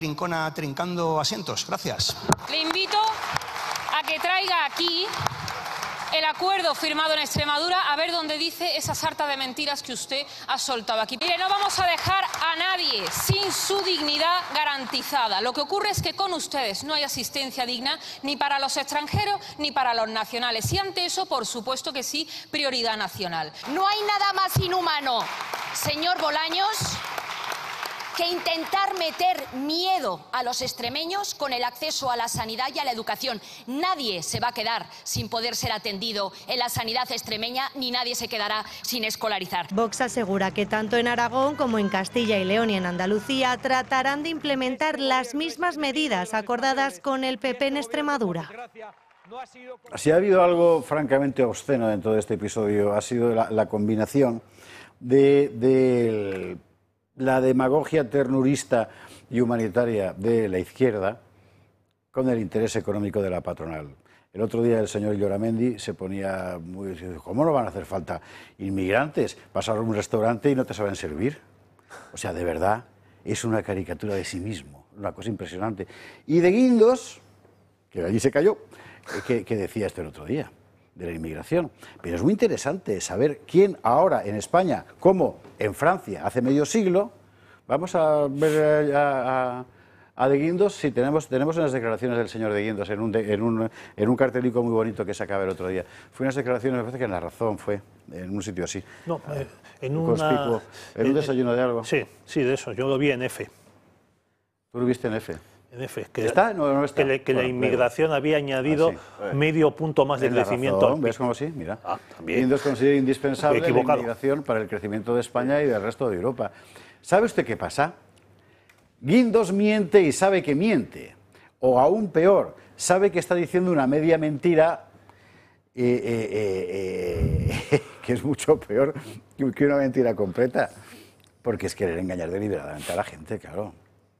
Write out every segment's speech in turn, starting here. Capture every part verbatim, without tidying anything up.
Rincona trincando asientos. Gracias. Le invito a que traiga aquí el acuerdo firmado en Extremadura, a ver dónde dice esa sarta de mentiras que usted ha soltado aquí. Mire, no vamos a dejar a nadie sin su dignidad garantizada. Lo que ocurre es que con ustedes no hay asistencia digna ni para los extranjeros ni para los nacionales. Y ante eso, por supuesto que sí, prioridad nacional. No hay nada más inhumano, señor Bolaños, que intentar meter miedo a los extremeños con el acceso a la sanidad y a la educación. Nadie se va a quedar sin poder ser atendido en la sanidad extremeña, ni nadie se quedará sin escolarizar. Vox asegura que tanto en Aragón como en Castilla y León y en Andalucía tratarán de implementar las mismas medidas acordadas con el P P en Extremadura. Si ha habido algo francamente obsceno dentro de este episodio, ha sido la, la combinación de... de la demagogia ternurista y humanitaria de la izquierda con el interés económico de la patronal. El otro día el señor Lloramendi se ponía muy... ¿Cómo no van a hacer falta inmigrantes? Vas a un restaurante y no te saben servir. O sea, de verdad, es una caricatura de sí mismo, una cosa impresionante. Y de Guindos, que allí se cayó, que, que decía esto el otro día, de la inmigración. Pero es muy interesante saber quién ahora en España, como en Francia hace medio siglo, vamos a ver a, a, a De Guindos, si tenemos, tenemos unas declaraciones del señor De Guindos en un, de, en, un, en un cartelico muy bonito que sacaba el otro día. Fue unas declaraciones, me parece que en La Razón fue, en un sitio así. No, eh, en, una, en un desayuno de algo. Sí, sí, de eso, yo lo vi en F. ¿Tú lo viste en F? En F, que, ¿Está? No, no está. que, le, que bueno, la inmigración pero... había añadido ah, sí. medio punto más de en crecimiento. Razón, ¿ves cómo sí? Mira. Ah, también. Guindos considera indispensable la inmigración para el crecimiento de España y del resto de Europa. ¿Sabe usted qué pasa? Guindos miente y sabe que miente. O aún peor, sabe que está diciendo una media mentira eh, eh, eh, eh, que es mucho peor que una mentira completa. Porque es querer engañar deliberadamente a la gente, claro.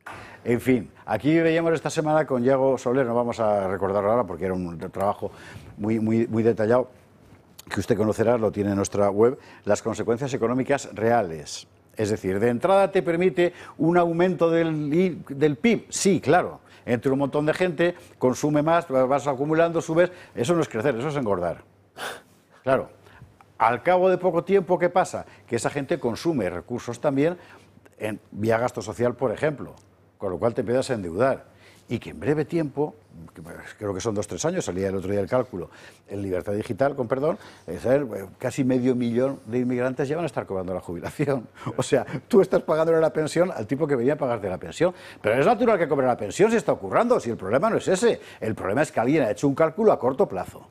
En fin, aquí veíamos esta semana con Yago Soler, no vamos a recordarlo ahora porque era un trabajo muy, muy, muy detallado, que usted conocerá, lo tiene en nuestra web, las consecuencias económicas reales. Es decir, de entrada te permite un aumento del, del P I B, sí, claro, entre un montón de gente, consume más, vas acumulando, subes, eso no es crecer, eso es engordar. Claro, al cabo de poco tiempo, ¿qué pasa? Que esa gente consume recursos también en, vía gasto social, por ejemplo. Con lo cual te empiezas a endeudar. Y que en breve tiempo, creo que son dos o tres años, salía el otro día el cálculo, en Libertad Digital, con perdón, es decir, casi medio millón de inmigrantes ya van a estar cobrando la jubilación. O sea, tú estás pagándole la pensión al tipo que venía a pagarte la pensión. Pero es natural que cobre la pensión si está ocurriendo, si el problema no es ese. El problema es que alguien ha hecho un cálculo a corto plazo.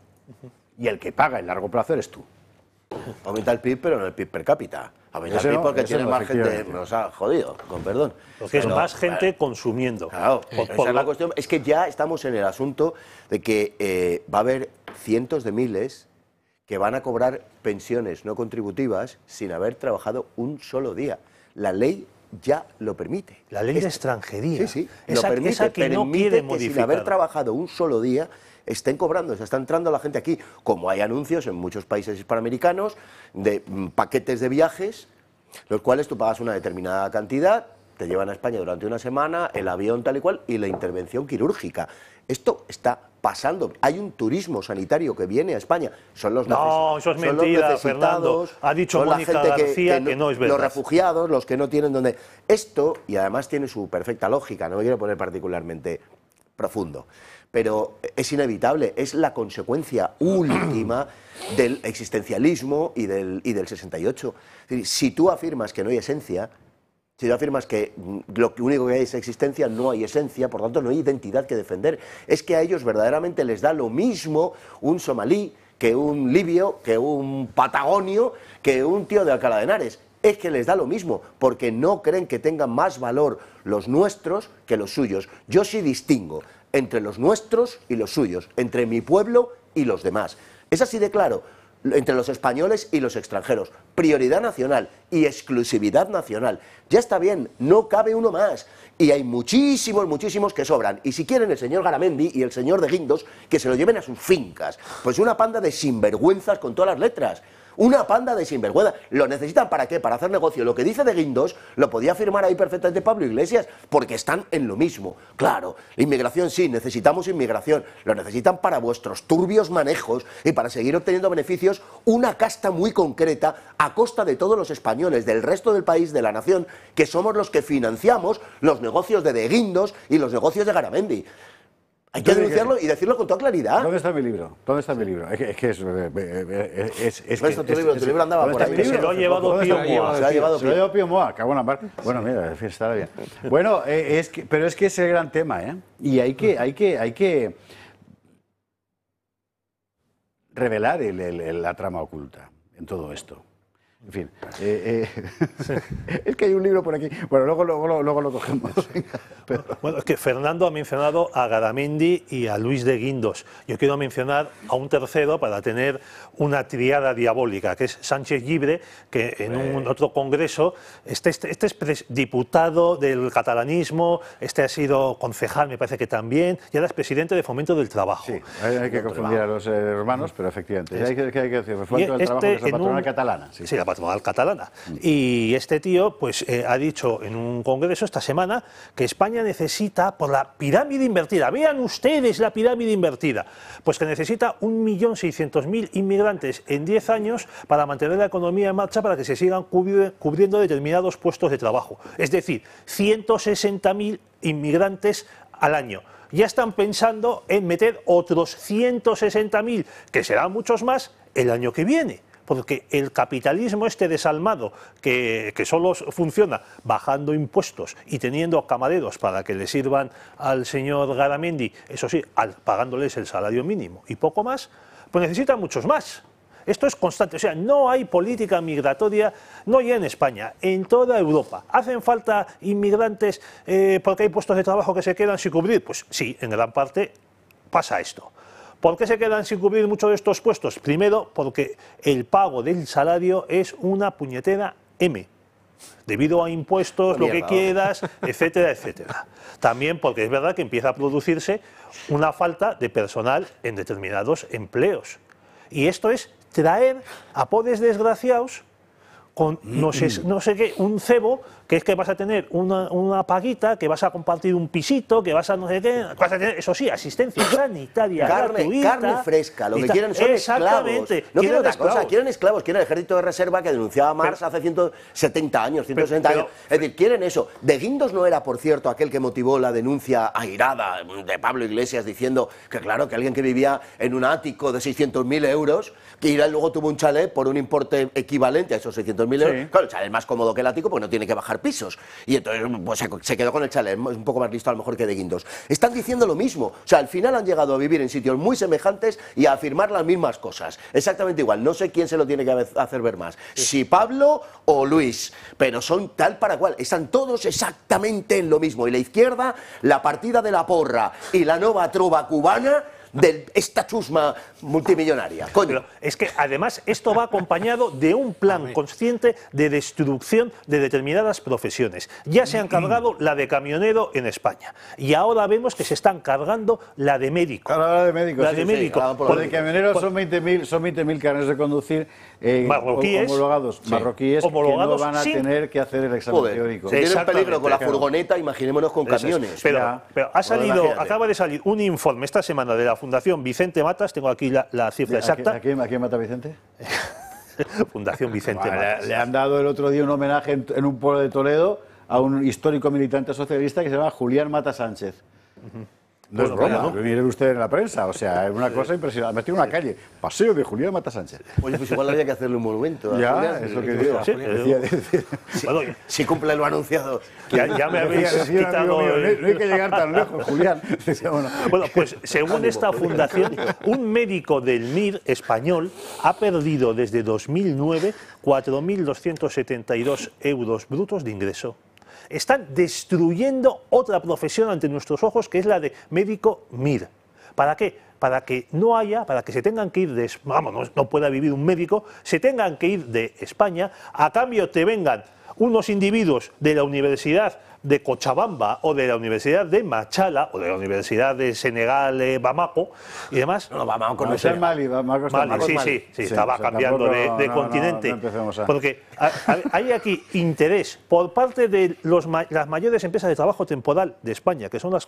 Y el que paga en largo plazo eres tú. Aumenta el P I B, pero no el P I B per cápita. Aumenta el P I B no, porque tiene no, más gente, nos ha jodido, con perdón. Porque es más gente claro, consumiendo. Claro, por, esa por es la cuestión. Es que ya estamos en el asunto de que eh, va a haber cientos de miles que van a cobrar pensiones no contributivas sin haber trabajado un solo día. La ley ya lo permite. La ley es, de extranjería. Sí, sí, esa, lo permite. Esa que permite no quiere que modificar. Sin haber trabajado un solo día estén cobrando, se está entrando la gente aquí, como hay anuncios en muchos países hispanoamericanos de mm, paquetes de viajes, los cuales tú pagas una determinada cantidad, te llevan a España durante una semana, el avión tal y cual, y la intervención quirúrgica. Esto está pasando. Hay un turismo sanitario que viene a España. Son los No, eso es mentira, Fernando. Ha dicho Mónica García que, que, no, que no es verdad. Los refugiados, los que no tienen donde... Esto, y además tiene su perfecta lógica, no me quiero poner particularmente profundo, pero es inevitable, es la consecuencia última del existencialismo y del, y del sesenta y ocho. Es decir, si tú afirmas que no hay esencia, si tú afirmas que lo único que hay es existencia, no hay esencia, por tanto no hay identidad que defender. Es que a ellos verdaderamente les da lo mismo un somalí que un libio, que un patagonio, que un tío de Alcalá de Henares. Es que les da lo mismo, porque no creen que tengan más valor los nuestros que los suyos. Yo sí distingo entre los nuestros y los suyos, entre mi pueblo y los demás. Es así de claro, entre los españoles y los extranjeros. Prioridad nacional y exclusividad nacional. Ya está bien, no cabe uno más. Y hay muchísimos, muchísimos que sobran. Y si quieren el señor Garamendi y el señor de Guindos, que se lo lleven a sus fincas. Pues una panda de sinvergüenzas con todas las letras. Una panda de sinvergüenza. ¿Lo necesitan para qué? Para hacer negocio. Lo que dice de Guindos lo podía afirmar ahí perfectamente Pablo Iglesias, porque están en lo mismo. Claro, la inmigración sí, necesitamos inmigración. Lo necesitan para vuestros turbios manejos y para seguir obteniendo beneficios, una casta muy concreta a costa de todos los españoles, del resto del país, de la nación, que somos los que financiamos los negocios de De Guindos y los negocios de Garamendi. Hay que denunciarlo y decirlo con toda claridad. ¿Dónde está mi libro? ¿Dónde está mi libro? Es que es... Es, es, es que, tu, libro, es, tu libro andaba por ahí. Se lo ha llevado Pío Moa. Se lo ha llevado Se lo ha llevado Pío Moa. Cago en la mar. Bueno, mira, en fin, estará bien. Bueno, eh, es que, pero es que es el gran tema, ¿eh? Y hay que, hay que, hay que revelar el, el, la trama oculta en todo esto. En fin, eh, eh, es que hay un libro por aquí. Bueno, luego, luego, luego lo cogemos. Pero... Bueno, es que Fernando ha mencionado a Garamendi y a Luis de Guindos. Yo quiero mencionar a un tercero para tener una triada diabólica, que es Sánchez Llibre, que en un otro congreso, este, este, este es diputado del catalanismo, este ha sido concejal, me parece que también, y ahora es presidente de Fomento del Trabajo. Sí, hay, hay que confundir a los eh, hermanos, pero efectivamente, es, hay, que, hay que decir, Fomento del Trabajo, que es la patronal catalana. Sí, sí, la patronal catalana. Mm. Y este tío pues eh, ha dicho en un congreso esta semana que España necesita, por la pirámide invertida, vean ustedes la pirámide invertida, pues que necesita un millón seiscientos mil inmigrantes en diez años para mantener la economía en marcha, para que se sigan cubri cubriendo determinados puestos de trabajo. Es decir, ciento sesenta mil inmigrantes al año. Ya están pensando en meter otros ciento sesenta mil, que serán muchos más, el año que viene. Porque el capitalismo este desalmado, que, que solo funciona bajando impuestos y teniendo camareros para que le sirvan al señor Garamendi, eso sí, al, pagándoles el salario mínimo y poco más, pues necesita muchos más. Esto es constante, o sea, no hay política migratoria, no ya en España, en toda Europa. ¿Hacen falta inmigrantes eh, porque hay puestos de trabajo que se quedan sin cubrir? Pues sí, en gran parte pasa esto. ¿Por qué se quedan sin cubrir muchos de estos puestos? Primero, porque el pago del salario es una puñetera M, debido a impuestos, lo que quieras, etcétera, etcétera. También porque es verdad que empieza a producirse una falta de personal en determinados empleos. Y esto es traer a pobres desgraciados con no sé, no sé qué, un cebo, que es que vas a tener una, una paguita, que vas a compartir un pisito, que vas a no sé qué, vas a tener, eso sí, asistencia sanitaria carne, gratuita. Carne fresca, lo que quieren son esclavos. No quieren otra cosa, quieren esclavos, quieren el ejército de reserva que denunciaba Marx pero, hace ciento setenta años, ciento sesenta pero, años. Es decir, quieren eso. De Guindos no era, por cierto, aquel que motivó la denuncia airada de Pablo Iglesias diciendo que claro, que alguien que vivía en un ático de seiscientos mil euros, que irá luego tuvo un chalet por un importe equivalente a esos seiscientos mil euros. Sí. Claro, el chalet es más cómodo que el ático porque no tiene que bajar pisos. Y entonces pues, se quedó con el chalet, es un poco más listo a lo mejor que de Guindos. Están diciendo lo mismo. O sea, al final han llegado a vivir en sitios muy semejantes y a afirmar las mismas cosas. Exactamente igual. No sé quién se lo tiene que hacer ver más. Sí. Si Pablo o Luis. Pero son tal para cual. Están todos exactamente en lo mismo. Y la izquierda, la partida de la porra y la nova trova cubana de esta chusma multimillonaria. Coño. Pero es que además esto va acompañado de un plan consciente de destrucción de determinadas profesiones. Ya se han cargado la de camionero en España y ahora vemos que se están cargando la de médico. Claro, la de médico. La sí, de sí, médico. Claro, por por de camionero por, son veinte mil carnes de conducir eh, marroquíes, homologados, sí. marroquíes homologados que no van a sin... tener que hacer el examen Joder, teórico. Si tienen peligro con la furgoneta, imaginémonos con camiones. Es. Pero, pero ha salido, acaba de salir un informe esta semana de la Fundación Vicente Matas, tengo aquí la, la cifra ¿A exacta. ¿A quién, a quién mata Vicente? Fundación Vicente vale, Matas. Le, le han dado el otro día un homenaje en, en un pueblo de Toledo a un histórico militante socialista que se llama Julián Mata Sánchez. Uh-huh. No bueno, es broma, ¿no? Miren ustedes en la prensa, o sea, es una cosa impresionante. Me estoy en una calle, paseo de Julián Mata Sánchez. Oye, pues igual habría que hacerle un monumento. Ya, Julián, es lo que digo. Sí, decía, decía. Si, bueno, si cumple lo anunciado. Ya, ya me habéis decía, quitado... Mío, no hay que llegar tan lejos, Julián. Bueno, bueno, pues según esta fundación, un médico del M I R español ha perdido desde dos mil nueve cuatro mil doscientos setenta y dos euros brutos de ingreso. Están destruyendo otra profesión ante nuestros ojos, que es la de médico M I R. ¿Para qué? Para que no haya, para que se tengan que ir de, vamos, no, no pueda vivir un médico, se tengan que ir de España, a cambio te vengan unos individuos de la universidad de Cochabamba o de la Universidad de Machala o de la Universidad de Senegal, eh, Bamako y demás. No, no, Bamako no No es es el Mali, Bamako está Mali, Mali. sí, Mali. sí, sí, Sí, estaba o sea, cambiando de, tampoco- de no, no, continente. no empecemos a- Porque a- a- hay aquí interés por parte de los, ma- las mayores empresas de trabajo temporal de España, que son las